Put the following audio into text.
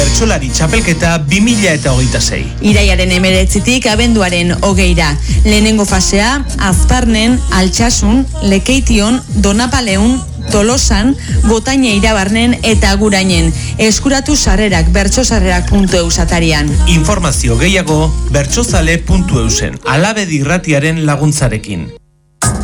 Bertsolari txapelketa 2026. Iraiaren 19tik abenduaren 20ra. Lehenengo fasea, Azparnen, Altsasun, Lekeition, Donapaleun, Tolosan, Gotaine Irabarnen eta Agurainen. Eskuratu sarrerak bertsosarrerak.eus atarian. Informazio gehiago bertsozale.eusen. Alabedi irratiaren laguntzarekin.